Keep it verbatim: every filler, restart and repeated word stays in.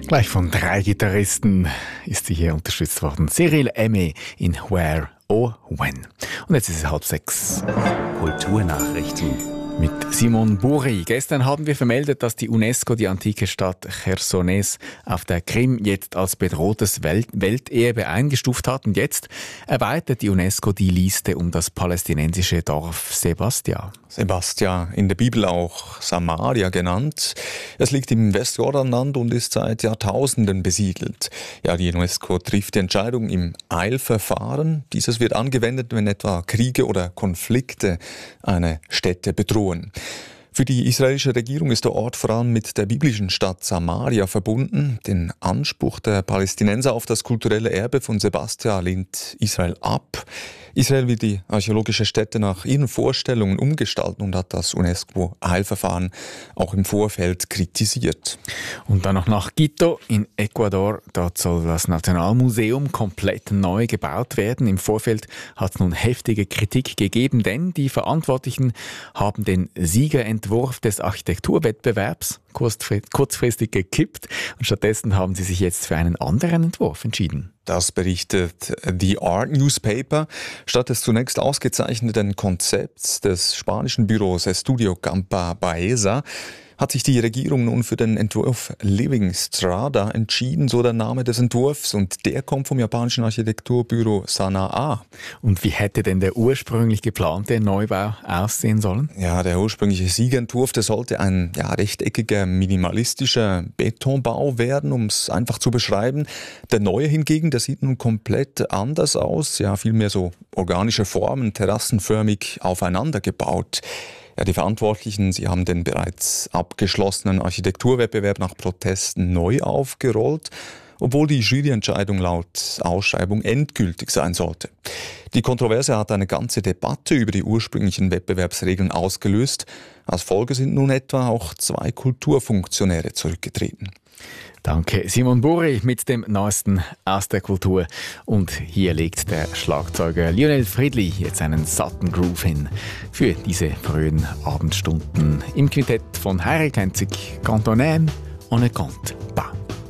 Gleich von drei Gitarristen ist sie hier unterstützt worden. Cyril Aimé in Where or When. Und jetzt ist es halb sechs. Kulturnachrichten Mit Simon Buri. Gestern haben wir vermeldet, dass die UNESCO die antike Stadt Chersones auf der Krim jetzt als bedrohtes Welt Welterbe eingestuft hat. Und jetzt erweitert die UNESCO die Liste um das palästinensische Dorf Sebastia. Sebastia, in der Bibel auch Samaria genannt. Es liegt im Westjordanland und ist seit Jahrtausenden besiedelt. Ja, die UNESCO trifft die Entscheidung im Eilverfahren. Dieses wird angewendet, wenn etwa Kriege oder Konflikte eine Stätte bedrohen. Für die israelische Regierung ist der Ort vor allem mit der biblischen Stadt Samaria verbunden. Den Anspruch der Palästinenser auf das kulturelle Erbe von Sebastia lehnt Israel ab. Israel will die archäologische Stätte nach ihren Vorstellungen umgestalten und hat das UNESCO-Eilverfahren auch im Vorfeld kritisiert. Und dann noch nach Quito in Ecuador. Dort soll das Nationalmuseum komplett neu gebaut werden. Im Vorfeld hat es nun heftige Kritik gegeben, denn die Verantwortlichen haben den Siegerentwurf des Architekturwettbewerbs kurzfristig gekippt und stattdessen haben sie sich jetzt für einen anderen Entwurf entschieden. Das berichtet The Art Newspaper. Statt des zunächst ausgezeichneten Konzepts des spanischen Büros Estudio Campa Baeza hat sich die Regierung nun für den Entwurf Living Strada entschieden, so der Name des Entwurfs, und der kommt vom japanischen Architekturbüro Sanaa. Und wie hätte denn der ursprünglich geplante Neubau aussehen sollen? Ja, der ursprüngliche Siegerentwurf, der sollte ein ja, rechteckiger, minimalistischer Betonbau werden, um es einfach zu beschreiben. Der neue hingegen, der sieht nun komplett anders aus, ja, vielmehr so organische Formen, terrassenförmig aufeinander gebaut. Ja, die Verantwortlichen, sie haben den bereits abgeschlossenen Architekturwettbewerb nach Protesten neu aufgerollt, obwohl die Juryentscheidung laut Ausschreibung endgültig sein sollte. Die Kontroverse hat eine ganze Debatte über die ursprünglichen Wettbewerbsregeln ausgelöst. Als Folge sind nun etwa auch zwei Kulturfunktionäre zurückgetreten. Danke, Simon Buri mit dem Neuesten aus der Kultur. Und hier legt der Schlagzeuger Lionel Friedli jetzt einen satten Groove hin für diese frühen Abendstunden im Quintett von Heirik Henzig. Quand on aime, on ne compte pas.